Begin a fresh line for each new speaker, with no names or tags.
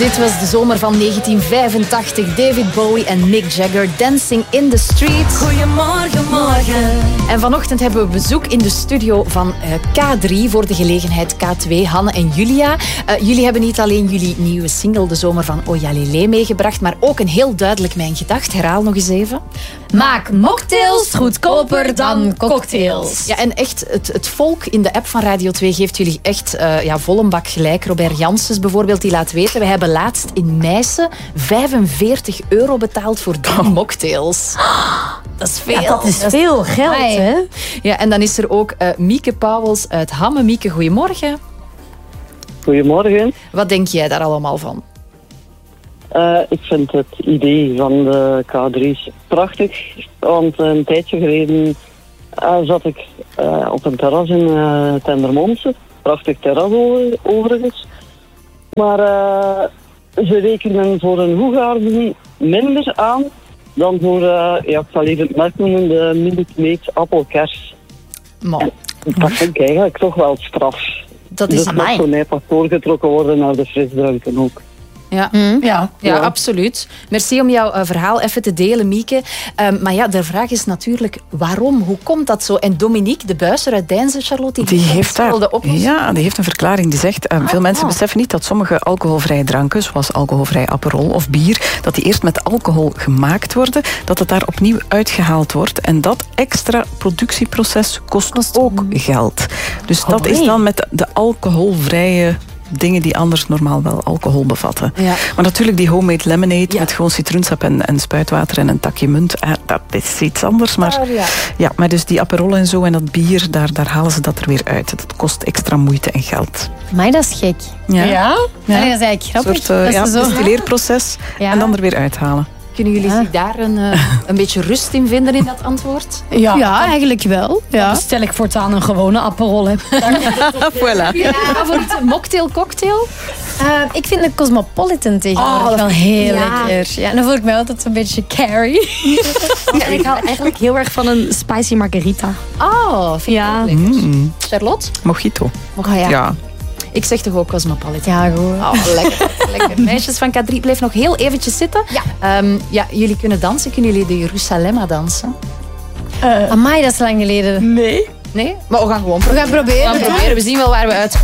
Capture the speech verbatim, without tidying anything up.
Dit was de zomer van negentien vijfentachtig. David Bowie en Mick Jagger, Dancing in the Street.
Goedemorgen, morgen.
En vanochtend hebben we bezoek in de studio van uh, K drie voor de gelegenheid K twee, Hanne en Julia. Uh, jullie hebben niet alleen jullie nieuwe single De Zomer van Oyalele meegebracht, maar ook een heel duidelijk Mijn Gedacht. Herhaal nog eens even.
Maak mocktails goedkoper dan cocktails.
Ja, en echt, het, het volk in de app van Radio twee geeft jullie echt uh, ja, vol een bak gelijk. Robert Janssens bijvoorbeeld, die laat weten, we hebben laatst in Meissen vijfenveertig euro betaald voor drie mocktails.
Dat is veel.
Ja, dat is veel geld, hè?
Ja, en dan is er ook uh, Mieke Pauwels uit Hamme. Mieke, goedemorgen.
Goedemorgen.
Wat denk jij daar allemaal van?
Uh, ik vind het idee van de K drie prachtig. Want een tijdje geleden uh, zat ik uh, op een terras in uh, Tendermonse. Prachtig terras overigens. Maar uh, ze rekenen voor een Hoegaarden minder aan dan voor, uh, ja, ik zal even het merk noemen, de Minute Maid appelkers.
Man.
Dat vind ik eigenlijk toch wel straf.
Dat is
dus mag voor mij pas doorgetrokken worden naar de frisdranken ook.
Ja.
Mm. Ja.
Ja,
Ja.
absoluut. Merci om jouw uh, verhaal even te delen, Mieke. Um, maar ja, de vraag is natuurlijk, waarom? Hoe komt dat zo? En Dominique de Buisser uit Deinze, Charlotte, die,
Die heeft daar,
de oplossing.
ja, die heeft een verklaring die zegt, uh, veel
Ah,
mensen
ah.
beseffen niet dat sommige alcoholvrije dranken, zoals alcoholvrij Aperol of bier, dat die eerst met alcohol gemaakt worden, dat het daar opnieuw uitgehaald wordt. En dat extra productieproces kost, kost ook geld. Dus dat
nee.
is dan met de alcoholvrije dingen die anders normaal wel alcohol bevatten.
Ja.
Maar natuurlijk die homemade lemonade
Ja.
met gewoon citroensap en, en spuitwater en een takje munt, eh, dat is iets anders. Maar,
Ah, ja.
ja, maar dus die Aperol en zo en dat bier, daar, daar halen ze dat er weer uit. Dat kost extra moeite en geld.
Maar dat is gek.
Ja.
Ja?
Ja.
Allee, dat is eigenlijk
Een
grappig.
soort uh,
dat
ja,
ze zo...
distilleerproces
Ja.
en dan er weer uithalen.
Kunnen jullie
Ja.
zich daar een, uh, een beetje rust in vinden in dat antwoord?
Ja, ja, eigenlijk wel. Ja.
Stel ik voortaan een gewone Aperol heb.
Voilà.
Ja, favoriete mocktail, cocktail?
Uh, ik vind de Cosmopolitan tegenwoordig
Oh, dat
wel
vind ik-
heel
ja.
lekker. Ja, en dan voel ik mij altijd een beetje carry.
Ja, ik hou eigenlijk heel erg van een spicy margarita.
Oh, vind ik
Ja.
ook lekker.
Mm,
Charlotte?
mojito.
Oh, ja.
Ja.
Ik zeg toch ook Cosmopolitan.
Ja, goed.
Oh, lekker, lekker. Meisjes van K drie, blijf nog heel eventjes zitten.
Ja.
Um, ja, jullie kunnen dansen. Kunnen jullie de Jeruzalemma dansen?
Amai, dat is lang geleden.
Nee.
Nee? Maar we gaan gewoon
We gaan
We gaan
proberen.
proberen. We zien wel waar we uitkomen.